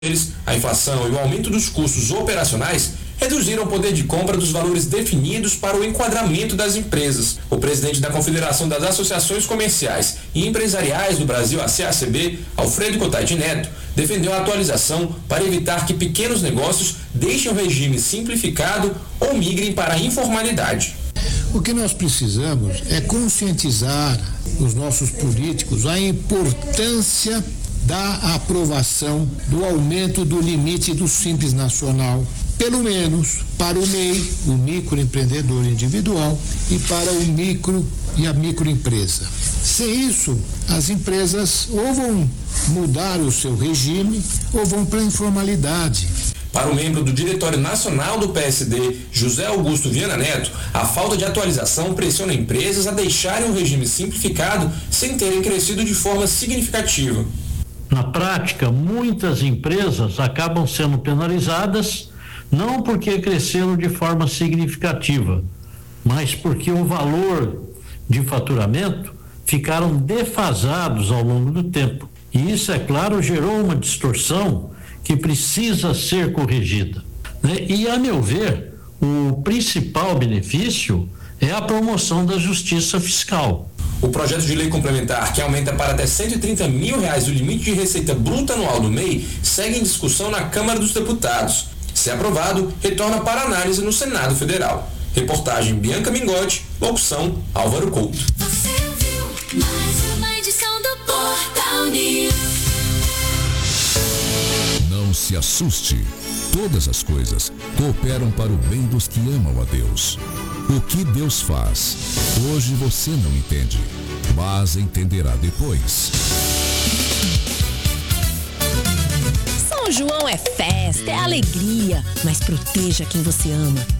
A inflação e o aumento dos custos operacionais reduziram o poder de compra dos valores definidos para o enquadramento das empresas. O presidente da Confederação das Associações Comerciais e Empresariais do Brasil, a CACB, Alfredo Cotati Neto, defendeu a atualização para evitar que pequenos negócios deixem o regime simplificado ou migrem para a informalidade. O que nós precisamos é conscientizar os nossos políticos a importância da aprovação do aumento do limite do Simples Nacional, pelo menos para o MEI, o microempreendedor individual, e para o micro e a microempresa. Sem isso, as empresas ou vão mudar o seu regime ou vão para a informalidade. Para o membro do Diretório Nacional do PSD, José Augusto Viana Neto, a falta de atualização pressiona empresas a deixarem o regime simplificado sem terem crescido de forma significativa. Na prática, muitas empresas acabam sendo penalizadas não porque cresceram de forma significativa, mas porque o valor de faturamento ficaram defasados ao longo do tempo. E isso, é claro, gerou uma distorção que precisa ser corrigida, né? E, a meu ver, o principal benefício é a promoção da justiça fiscal. O projeto de lei complementar, que aumenta para até R$130 mil o limite de receita bruta anual do MEI, segue em discussão na Câmara dos Deputados. Se aprovado, retorna para análise no Senado Federal. Reportagem Bianca Mingotti, locução Álvaro Couto. Você ouviu mais uma edição do Portal News. Não se assuste. Todas as coisas cooperam para o bem dos que amam a Deus. O que Deus faz, hoje você não entende, mas entenderá depois. São João é festa, é alegria, mas proteja quem você ama.